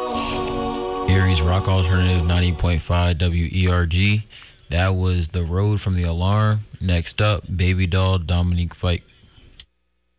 Aries Rock Alternative 90.5 WERG. That was The Road from The Alarm. Next up, Baby Doll, Dominique Fike.